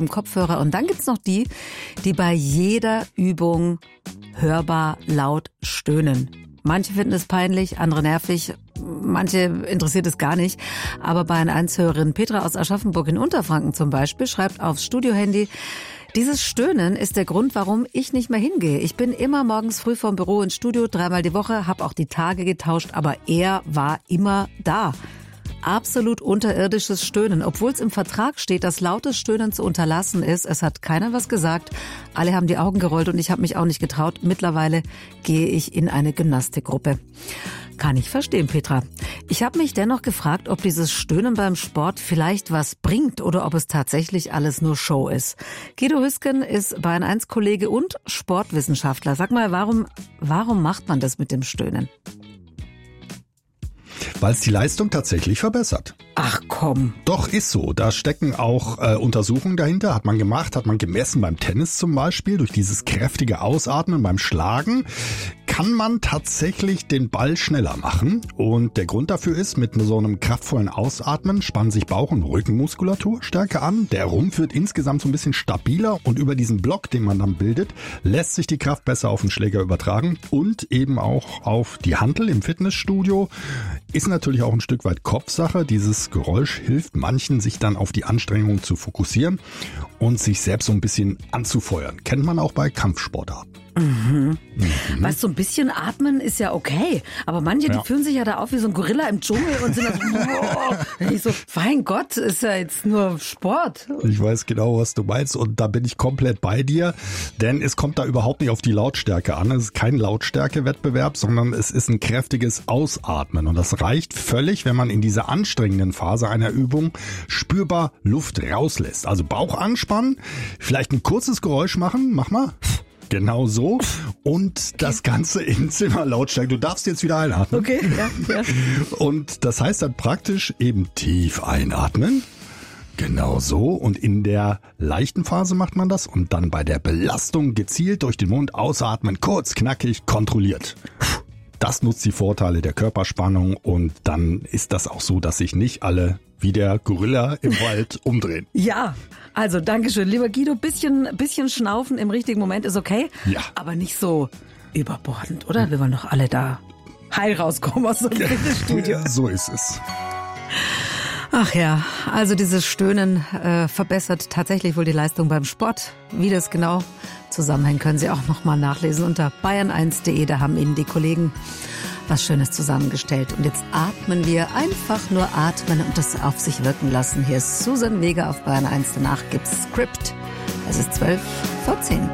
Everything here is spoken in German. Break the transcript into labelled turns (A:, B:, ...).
A: im Kopfhörer. Und dann gibt's noch die bei jeder Übung hörbar laut stöhnen. Manche finden es peinlich, andere nervig, manche interessiert es gar nicht. Aber Bayern 1-Hörerin Petra aus Aschaffenburg in Unterfranken zum Beispiel schreibt aufs Studiohandy: Dieses Stöhnen ist der Grund, warum ich nicht mehr hingehe. Ich bin immer morgens früh vom Büro ins Studio, 3-mal die Woche, habe auch die Tage getauscht, aber er war immer da. Absolut unterirdisches Stöhnen, obwohl es im Vertrag steht, dass lautes Stöhnen zu unterlassen ist. Es hat keiner was gesagt. Alle haben die Augen gerollt und ich habe mich auch nicht getraut. Mittlerweile gehe ich in eine Gymnastikgruppe. Kann ich verstehen, Petra. Ich habe mich dennoch gefragt, ob dieses Stöhnen beim Sport vielleicht was bringt oder ob es tatsächlich alles nur Show ist. Guido Hüsken ist Bayern 1 Kollege und Sportwissenschaftler. Sag mal, warum macht man das mit dem Stöhnen?
B: Weil es die Leistung tatsächlich verbessert.
A: Ach komm.
B: Doch, ist so. Da stecken auch Untersuchungen dahinter. Hat man gemacht, hat man gemessen beim Tennis zum Beispiel. Durch dieses kräftige Ausatmen beim Schlagen kann man tatsächlich den Ball schneller machen. Und der Grund dafür ist, mit so einem kraftvollen Ausatmen spannen sich Bauch- und Rückenmuskulatur stärker an. Der Rumpf wird insgesamt so ein bisschen stabiler und über diesen Block, den man dann bildet, lässt sich die Kraft besser auf den Schläger übertragen und eben auch auf die Hantel im Fitnessstudio. Ist natürlich auch ein Stück weit Kopfsache. Dieses Geräusch hilft manchen, sich dann auf die Anstrengung zu fokussieren und sich selbst so ein bisschen anzufeuern. Kennt man auch bei Kampfsportarten.
A: Weißt du, so ein bisschen atmen ist ja okay, aber manche, die fühlen sich ja da auf wie so ein Gorilla im Dschungel und sind so, ich so, mein Gott, ist ja jetzt nur Sport.
B: Ich weiß genau, was du meinst und da bin ich komplett bei dir, denn es kommt da überhaupt nicht auf die Lautstärke an. Es ist kein Lautstärkewettbewerb, sondern es ist ein kräftiges Ausatmen und das reicht völlig, wenn man in dieser anstrengenden Phase einer Übung spürbar Luft rauslässt. Also Bauch anspannen, vielleicht ein kurzes Geräusch machen, mach mal. Genau so. Und das Ganze in Zimmerlautstärke. Du darfst jetzt wieder einatmen.
A: Okay, ja.
B: Und das heißt dann praktisch eben tief einatmen. Genau so. Und in der leichten Phase macht man das. Und dann bei der Belastung gezielt durch den Mund ausatmen. Kurz, knackig, kontrolliert. Das nutzt die Vorteile der Körperspannung. Und dann ist das auch so, dass sich nicht alle wie der Gorilla im Wald umdrehen.
A: Ja, also Dankeschön. Lieber Guido, bisschen schnaufen im richtigen Moment ist okay,
B: ja,
A: aber nicht so überbordend, oder? Wir wollen doch alle da heil rauskommen aus so einem Fitnessstudio.
B: So ist es.
A: Ach ja, also dieses Stöhnen verbessert tatsächlich wohl die Leistung beim Sport. Wie das genau zusammenhängt, können Sie auch nochmal nachlesen unter bayern1.de. Da haben Ihnen die Kollegen was Schönes zusammengestellt. Und jetzt atmen wir, einfach nur atmen und das auf sich wirken lassen. Hier ist Susan Vega auf Bayern 1. Danach gibt's Script. Es ist 12:14.